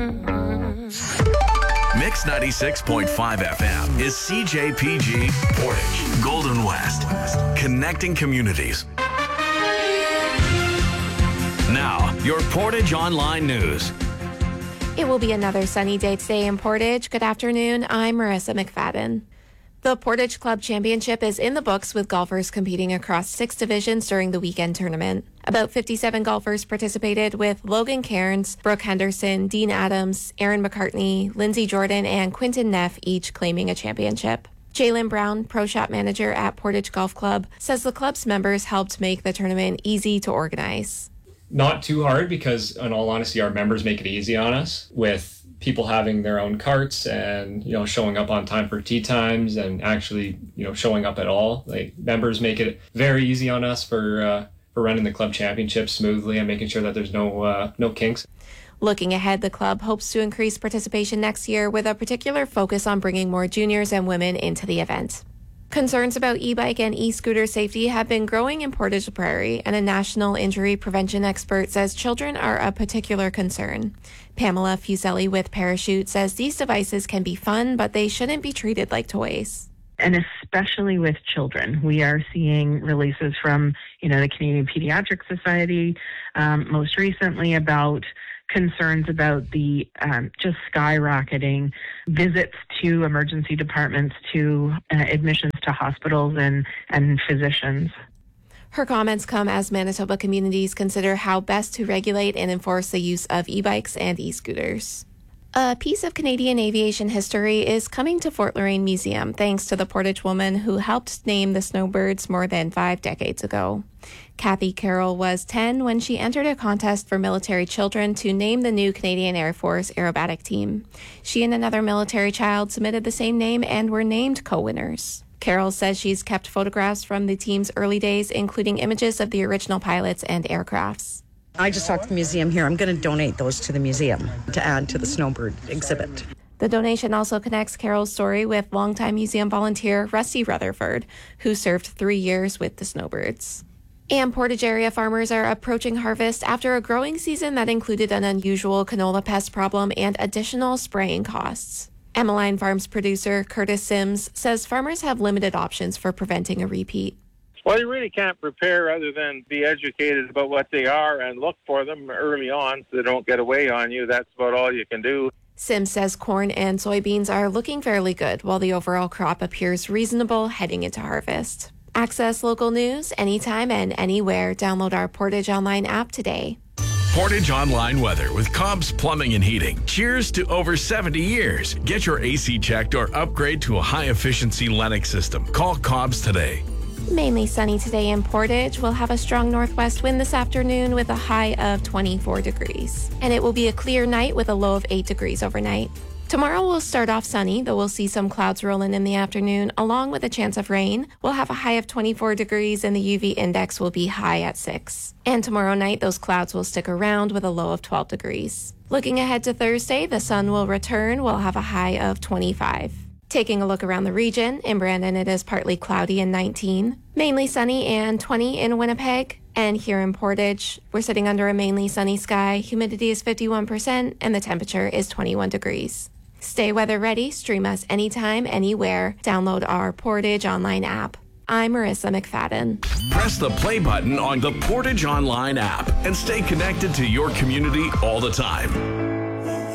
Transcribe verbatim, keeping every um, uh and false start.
Mix ninety-six point five F M is C J P G Portage, Golden West, connecting communities. Now, your Portage Online News. It will be another sunny day today in Portage. Good afternoon. I'm Marissa McFadden. The Portage Club Championship is in the books with golfers competing across six divisions during the weekend tournament. About fifty-seven golfers participated, with Logan Cairns, Brooke Henderson, Dean Adams, Aaron McCartney, Lindsay Jordan, and Quinton Neff each claiming a championship. Jalen Brown, pro shop manager at Portage Golf Club, says the club's members helped make the tournament easy to organize. Not too hard, because in all honesty, our members make it easy on us with people having their own carts and, you know, showing up on time for tee times and actually, you know, showing up at all. Like, members make it very easy on us for uh, for running the club championship smoothly and making sure that there's no uh, no kinks. Looking ahead, the club hopes to increase participation next year with a particular focus on bringing more juniors and women into the event. Concerns about e-bike and e-scooter safety have been growing in Portage Prairie, and a national injury prevention expert says children are a particular concern. Pamela Fuselli with Parachute says these devices can be fun, but they shouldn't be treated like toys. And especially with children, we are seeing releases from, you know, the Canadian Pediatric Society, um, most recently about concerns about the um, just skyrocketing visits to emergency departments, to uh, admissions to hospitals and, and physicians. Her comments come as Manitoba communities consider how best to regulate and enforce the use of e-bikes and e-scooters. A piece of Canadian aviation history is coming to Fort Loraine Museum thanks to the Portage woman who helped name the snowbirds more than five decades ago. Kathy Carroll was ten when she entered a contest for military children to name the new Canadian Air Force aerobatic team. She and another military child submitted the same name and were named co-winners. Carroll says she's kept photographs from the team's early days, including images of the original pilots and aircrafts. I just talked to the museum here. I'm going to donate those to the museum to add to the snowbird exhibit. The donation also connects Carol's story with longtime museum volunteer Rusty Rutherford, who served three years with the snowbirds. And Portage area farmers are approaching harvest after a growing season that included an unusual canola pest problem and additional spraying costs. Emmeline Farms producer Curtis Sims says farmers have limited options for preventing a repeat. Well, you really can't prepare other than be educated about what they are and look for them early on so they don't get away on you. That's about all you can do. Sims says corn and soybeans are looking fairly good, while the overall crop appears reasonable heading into harvest. Access local news anytime and anywhere. Download our Portage Online app today. Portage Online weather with Cobb's Plumbing and Heating. Cheers to over seventy years. Get your A C checked or upgrade to a high-efficiency Lennox system. Call Cobb's today. Mainly sunny today in Portage. We'll have a strong northwest wind this afternoon with a high of twenty-four degrees. And it will be a clear night with a low of eight degrees overnight. Tomorrow will start off sunny, though we'll see some clouds roll in in the afternoon, along with a chance of rain. We'll have a high of twenty-four degrees and the U V index will be high at six. And tomorrow night, those clouds will stick around with a low of twelve degrees. Looking ahead to Thursday, the sun will return. We'll have a high of twenty-five. Taking a look around the region, in Brandon it is partly cloudy and nineteen, mainly sunny and twenty in Winnipeg. And here in Portage, we're sitting under a mainly sunny sky, humidity is fifty-one percent, and the temperature is twenty-one degrees. Stay weather ready, stream us anytime, anywhere. Download our Portage Online app. I'm Marissa McFadden. Press the play button on the Portage Online app and stay connected to your community all the time.